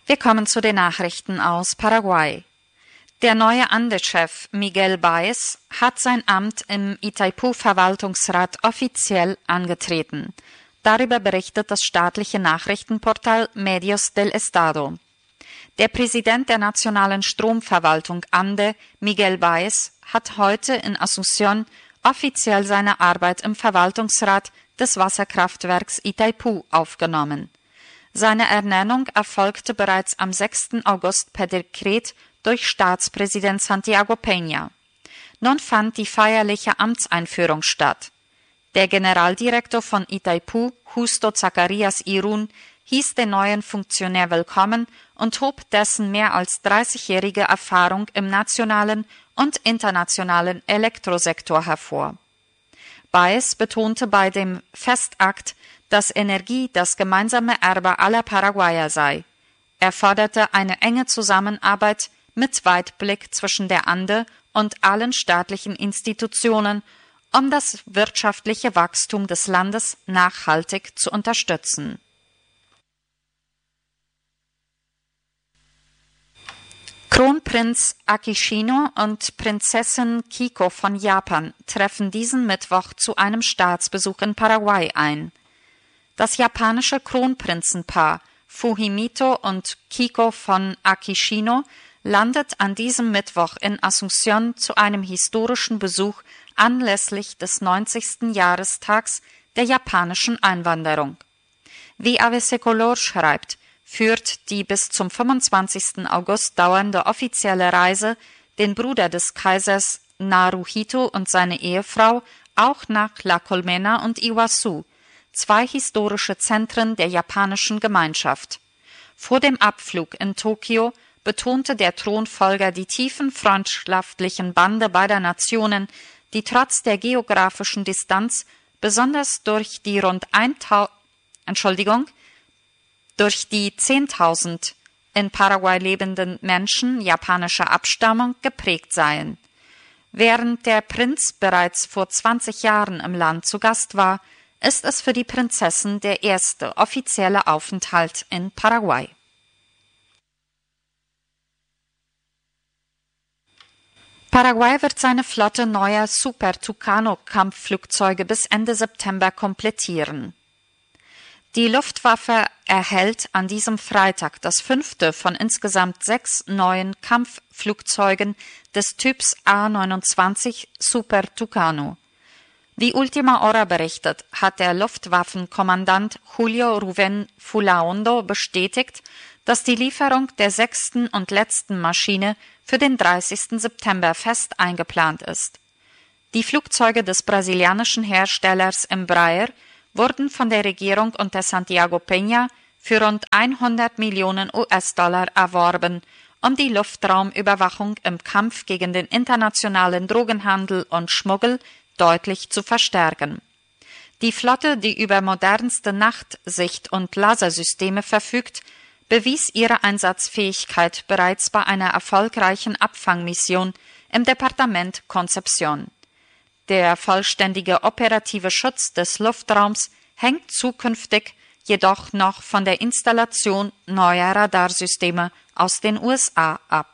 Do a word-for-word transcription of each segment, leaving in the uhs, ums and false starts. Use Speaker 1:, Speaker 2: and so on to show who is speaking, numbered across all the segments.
Speaker 1: Wir kommen zu den Nachrichten aus Paraguay. Der neue Ande-Chef Miguel Báez hat sein Amt im Itaipu-Verwaltungsrat offiziell angetreten. Darüber berichtet das staatliche Nachrichtenportal Medios del Estado. Der Präsident der nationalen Stromverwaltung Ande, Miguel Báez, hat heute in Asunción offiziell seine Arbeit im Verwaltungsrat des Wasserkraftwerks Itaipu aufgenommen. Seine Ernennung erfolgte bereits am sechsten August per Dekret durch Staatspräsident Santiago Peña. Nun fand die feierliche Amtseinführung statt. Der Generaldirektor von Itaipu, Justo Zacarias Irún, hieß den neuen Funktionär willkommen und hob dessen mehr als dreißigjährige Erfahrung im nationalen und internationalen Elektrosektor hervor. Báez betonte bei dem Festakt, dass Energie das gemeinsame Erbe aller Paraguayer sei. Er forderte eine enge Zusammenarbeit mit Weitblick zwischen der Ande und allen staatlichen Institutionen, um das wirtschaftliche Wachstum des Landes nachhaltig zu unterstützen. Kronprinz Akishino und Prinzessin Kiko von Japan treffen diesen Mittwoch zu einem Staatsbesuch in Paraguay ein. Das japanische Kronprinzenpaar Fujimito und Kiko von Akishino landet an diesem Mittwoch in Asunción zu einem historischen Besuch anlässlich des neunzigsten Jahrestags der japanischen Einwanderung. Wie A B C Color schreibt, führt die bis zum fünfundzwanzigsten August dauernde offizielle Reise den Bruder des Kaisers Naruhito und seine Ehefrau auch nach La Colmena und Iguazú, zwei historische Zentren der japanischen Gemeinschaft. Vor dem Abflug in Tokio betonte der Thronfolger die tiefen freundschaftlichen Bande beider Nationen, die trotz der geografischen Distanz besonders durch die rund eintausend, Entschuldigung, durch die zehntausend in Paraguay lebenden Menschen japanischer Abstammung geprägt seien. Während der Prinz bereits vor zwanzig Jahren im Land zu Gast war, ist es für die Prinzessin der erste offizielle Aufenthalt in Paraguay. Paraguay wird seine Flotte neuer Super Tucano-Kampfflugzeuge bis Ende September komplettieren. Die Luftwaffe erhält an diesem Freitag das fünfte von insgesamt sechs neuen Kampfflugzeugen des Typs A neunundzwanzig Super Tucano. Wie Ultima Hora berichtet, hat der Luftwaffenkommandant Julio Ruben Fulaondo bestätigt, dass die Lieferung der sechsten und letzten Maschine für den dreißigsten September fest eingeplant ist. Die Flugzeuge des brasilianischen Herstellers Embraer wurden von der Regierung unter Santiago Peña für rund hundert Millionen U S-Dollar erworben, um die Luftraumüberwachung im Kampf gegen den internationalen Drogenhandel und Schmuggel deutlich zu verstärken. Die Flotte, die über modernste Nachtsicht- und Lasersysteme verfügt, bewies ihre Einsatzfähigkeit bereits bei einer erfolgreichen Abfangmission im Departement Concepción. Der vollständige operative Schutz des Luftraums hängt zukünftig jedoch noch von der Installation neuer Radarsysteme aus den U S A ab.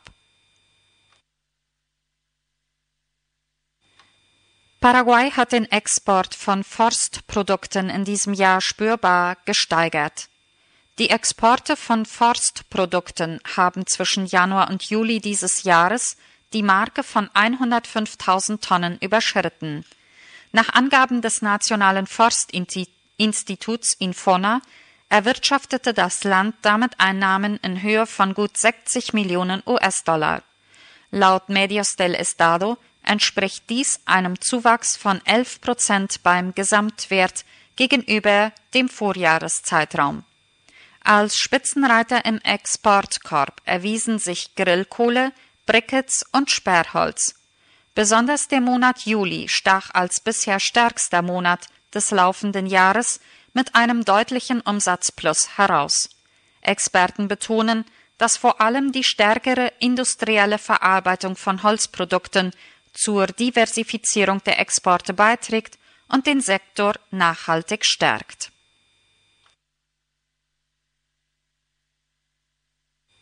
Speaker 1: Paraguay hat den Export von Forstprodukten in diesem Jahr spürbar gesteigert. Die Exporte von Forstprodukten haben zwischen Januar und Juli dieses Jahres die Marke von hundertfünftausend Tonnen überschritten. Nach Angaben des Nationalen Forstinstituts Infona erwirtschaftete das Land damit Einnahmen in Höhe von gut sechzig Millionen U S-Dollar. Laut Medios del Estado entspricht dies einem Zuwachs von elf Prozent beim Gesamtwert gegenüber dem Vorjahreszeitraum. Als Spitzenreiter im Exportkorb erwiesen sich Grillkohle, Briquettes und Sperrholz. Besonders der Monat Juli stach als bisher stärkster Monat des laufenden Jahres mit einem deutlichen Umsatzplus heraus. Experten betonen, dass vor allem die stärkere industrielle Verarbeitung von Holzprodukten zur Diversifizierung der Exporte beiträgt und den Sektor nachhaltig stärkt.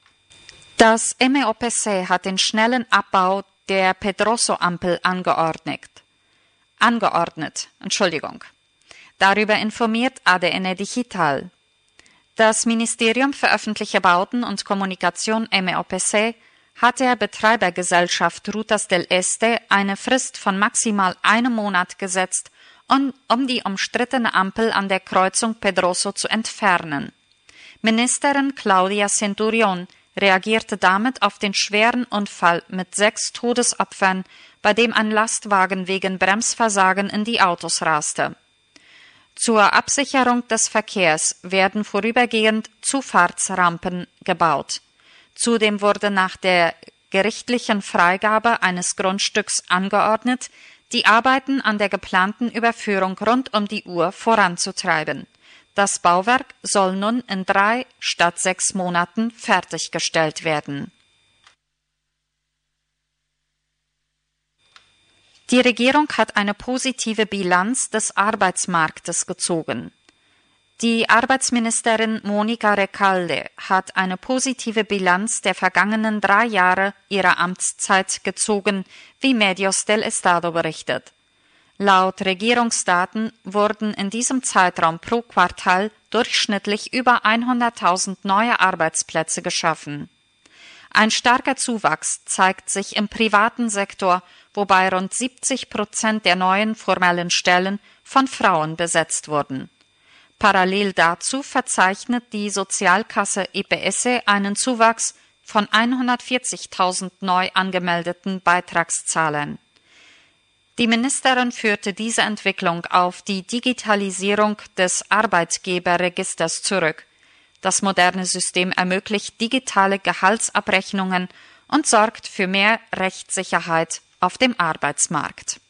Speaker 1: Das M E O P C hat den schnellen Abbau der Pedroso-Ampel angeordnet. Angeordnet, Entschuldigung. Darüber informiert A D N Digital. Das Ministerium für öffentliche Bauten und Kommunikation M E O P C hat der Betreibergesellschaft Rutas del Este eine Frist von maximal einem Monat gesetzt, um, um die umstrittene Ampel an der Kreuzung Pedroso zu entfernen. Ministerin Claudia Centurion reagierte damit auf den schweren Unfall mit sechs Todesopfern, bei dem ein Lastwagen wegen Bremsversagen in die Autos raste. Zur Absicherung des Verkehrs werden vorübergehend Zufahrtsrampen gebaut. Zudem wurde nach der gerichtlichen Freigabe eines Grundstücks angeordnet, die Arbeiten an der geplanten Überführung rund um die Uhr voranzutreiben. Das Bauwerk soll nun in drei statt sechs Monaten fertiggestellt werden. Die Regierung hat eine positive Bilanz des Arbeitsmarktes gezogen. Die Arbeitsministerin Monica Recalde hat eine positive Bilanz der vergangenen drei Jahre ihrer Amtszeit gezogen, wie Medios del Estado berichtet. Laut Regierungsdaten wurden in diesem Zeitraum pro Quartal durchschnittlich über hunderttausend neue Arbeitsplätze geschaffen. Ein starker Zuwachs zeigt sich im privaten Sektor, wobei rund siebzig Prozent der neuen formellen Stellen von Frauen besetzt wurden. Parallel dazu verzeichnet die Sozialkasse E P S einen Zuwachs von hundertvierzigtausend neu angemeldeten Beitragszahlern. Die Ministerin führte diese Entwicklung auf die Digitalisierung des Arbeitgeberregisters zurück. Das moderne System ermöglicht digitale Gehaltsabrechnungen und sorgt für mehr Rechtssicherheit auf dem Arbeitsmarkt.